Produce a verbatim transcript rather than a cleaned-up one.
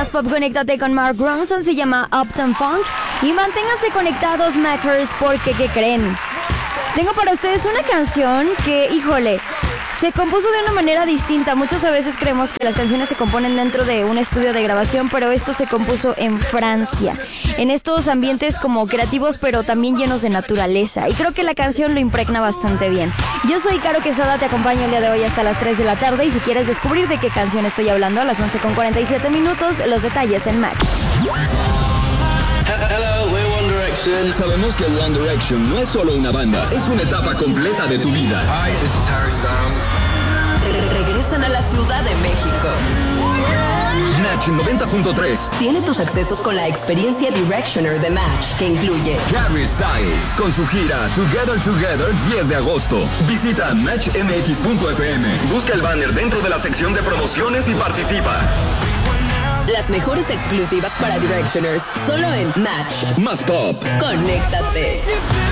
Más Pop, conéctate con Mark Ronson, se llama Uptown Funk. Y manténganse conectados, Matchers, porque ¿qué creen? Tengo para ustedes una canción que, híjole, se compuso de una manera distinta. Muchas a veces creemos que las canciones se componen dentro de un estudio de grabación, pero esto se compuso en Francia, en estos ambientes como creativos, pero también llenos de naturaleza. Y creo que la canción lo impregna bastante bien. Yo soy Caro Quesada, te acompaño el día de hoy hasta las tres de la tarde. Y si quieres descubrir de qué canción estoy hablando, a las once con cuarenta y siete minutos, los detalles en Match. Hello, we're One Direction. Sabemos que One Direction no es solo una banda, es una etapa completa de tu vida. Hi, this is Harry Styles. Re- regresan a la Ciudad de México. Match noventa punto tres Tiene tus accesos con la experiencia Directioner de Match, que incluye Harry Styles con su gira Together Together diez de agosto. Visita match m x punto f m. Busca el banner dentro de la sección de promociones y participa. las mejores exclusivas para Directioners, solo en Match. Más Pop. Conéctate.